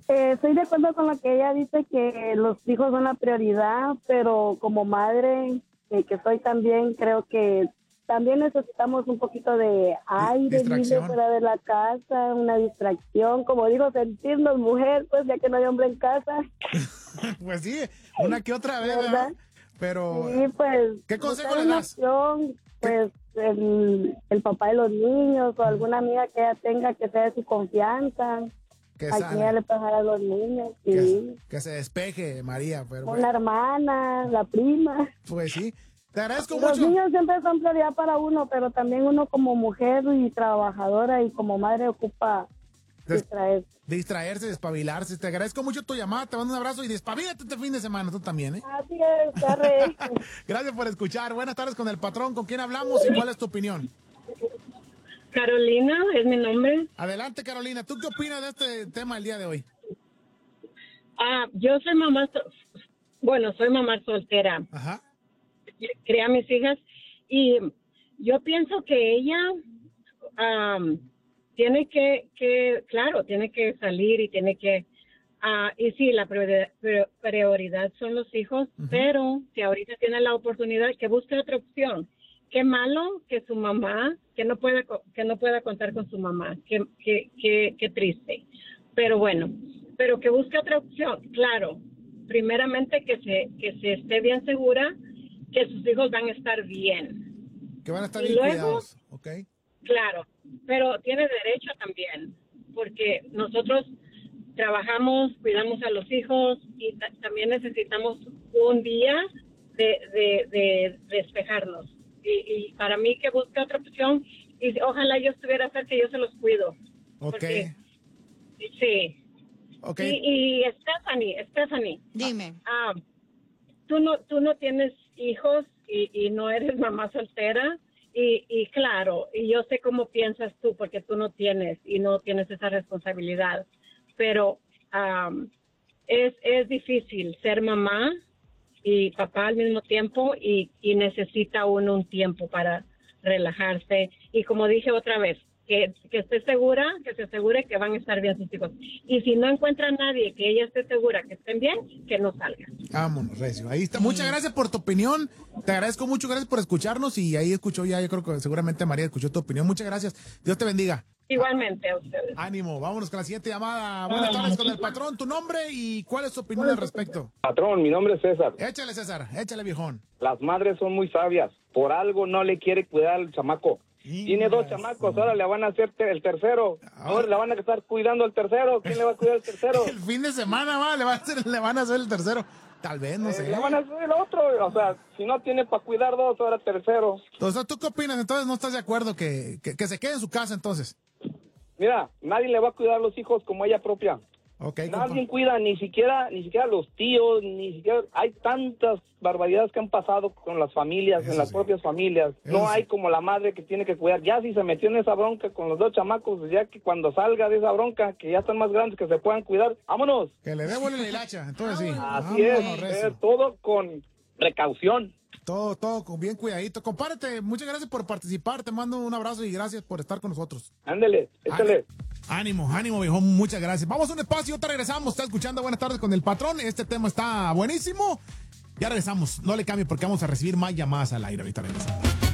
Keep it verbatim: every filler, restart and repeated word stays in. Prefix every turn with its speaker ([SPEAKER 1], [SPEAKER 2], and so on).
[SPEAKER 1] Eh, estoy de acuerdo con lo que ella dice, que los hijos son la prioridad, pero como madre, eh, que soy también, creo que también necesitamos un poquito de aire libre fuera de la casa, una distracción, como digo, sentirnos mujer, pues ya que no hay hombre en casa.
[SPEAKER 2] Pues sí, una que otra vez, ¿verdad? ¿verdad? Pero,
[SPEAKER 1] sí, pues,
[SPEAKER 2] ¿qué consejo le das?
[SPEAKER 1] Opción, pues el, el papá de los niños o alguna amiga que ella tenga que sea de su confianza. Que a quien ella le puede dejar a los niños. Sí.
[SPEAKER 2] Que, que se despeje, María. Pero,
[SPEAKER 1] Una bueno. hermana, la prima.
[SPEAKER 2] Pues sí. Te agradezco
[SPEAKER 1] los
[SPEAKER 2] mucho.
[SPEAKER 1] Los niños siempre son prioridad para uno, pero también uno como mujer y trabajadora y como madre ocupa Des, distraerse.
[SPEAKER 2] Distraerse, despabilarse. Te agradezco mucho tu llamada, te mando un abrazo y despabilate este fin de semana, tú también, ¿eh?
[SPEAKER 1] Así es, Carre.
[SPEAKER 2] Gracias por escuchar. Buenas tardes con el patrón. ¿Con quién hablamos y cuál es tu opinión?
[SPEAKER 3] Carolina es mi nombre.
[SPEAKER 2] Adelante, Carolina. ¿Tú qué opinas de este tema el día de hoy?
[SPEAKER 3] Ah, yo soy mamá, bueno, soy mamá soltera.
[SPEAKER 2] Ajá.
[SPEAKER 3] Crié a mis hijas y yo pienso que ella um, tiene que, que, claro, tiene que salir y tiene que, uh, y sí, la prioridad, prioridad son los hijos, uh-huh. pero si ahorita tiene la oportunidad, que busque otra opción. Qué malo que su mamá, que no pueda, que no pueda contar con su mamá, qué, qué, qué, qué triste. Pero bueno, pero que busque otra opción, claro. Primeramente que se, que se esté bien segura que sus hijos van a estar bien.
[SPEAKER 2] Que van a estar
[SPEAKER 3] y
[SPEAKER 2] bien
[SPEAKER 3] luego,
[SPEAKER 2] cuidados, ¿ok?
[SPEAKER 3] Claro, pero tiene derecho también, porque nosotros trabajamos, cuidamos a los hijos y t- también necesitamos un día de, de, de despejarnos. Y, y para mí que busque otra opción y ojalá yo estuviera cerca y yo se los cuido.
[SPEAKER 2] Ok.
[SPEAKER 3] Porque, sí.
[SPEAKER 2] Okay.
[SPEAKER 3] Y, y Stephanie, Stephanie.
[SPEAKER 4] Dime.
[SPEAKER 3] Ah, tú no, tú no tienes hijos y, y no eres mamá soltera y, y claro, y yo sé cómo piensas tú porque tú no tienes y no tienes esa responsabilidad, pero um, es, es difícil ser mamá y papá al mismo tiempo y, y necesita uno un tiempo para relajarse y como dije otra vez, que, que esté segura, que se asegure que van a estar bien sus hijos. Y si no encuentra a nadie que ella esté segura que estén bien, que no salga.
[SPEAKER 2] Vámonos, Recio. Ahí está. Muchas gracias por tu opinión. Te agradezco mucho, gracias por escucharnos. Y ahí escuchó ya, yo creo que seguramente María escuchó tu opinión. Muchas gracias. Dios te bendiga.
[SPEAKER 3] Igualmente a ustedes.
[SPEAKER 2] Ánimo, vámonos con la siguiente llamada. Buenas tardes con el patrón. ¿Tu nombre y cuál es tu opinión al respecto?
[SPEAKER 5] Patrón, mi nombre es César.
[SPEAKER 2] Échale, César. Échale, viejón.
[SPEAKER 5] Las madres son muy sabias. Por algo no le quiere cuidar al chamaco. Tiene dos chamacos, ahora le van a hacer el tercero. Ahora le van a estar cuidando el tercero. ¿Quién le va a cuidar el tercero?
[SPEAKER 2] El fin de semana, va, le, va a hacer, le van a hacer el tercero. Tal vez, no
[SPEAKER 5] eh,
[SPEAKER 2] sé.
[SPEAKER 5] Le van a hacer el otro. O sea, si no tiene para cuidar dos, ahora tercero.
[SPEAKER 2] Entonces, ¿tú qué opinas? Entonces, ¿no estás de acuerdo que, que, que se quede en su casa, entonces?
[SPEAKER 5] Mira, nadie le va a cuidar a los hijos como ella propia.
[SPEAKER 2] Okay,
[SPEAKER 5] nadie compa. cuida, ni siquiera ni siquiera los tíos, ni siquiera... Hay tantas barbaridades que han pasado con las familias, Eso en las sí. propias familias. Eso no hay sí. como la madre que tiene que cuidar. Ya si se metió en esa bronca con los dos chamacos, ya que cuando salga de esa bronca, que ya están más grandes, que se puedan cuidar, ¡vámonos!
[SPEAKER 2] Que le devuelven la hilacha, entonces sí.
[SPEAKER 5] Así vámonos, es, es, todo con precaución.
[SPEAKER 2] Todo, todo con bien cuidadito. Compárete, muchas gracias por participar. Te mando un abrazo y gracias por estar con nosotros.
[SPEAKER 5] Ándele, échale.
[SPEAKER 2] Ánimo, ánimo, viejo. Muchas gracias. Vamos a un espacio, te regresamos. Está escuchando Buenas tardes con el patrón. Este tema está buenísimo. Ya regresamos. No le cambie porque vamos a recibir más llamadas al aire. Ahorita regresamos.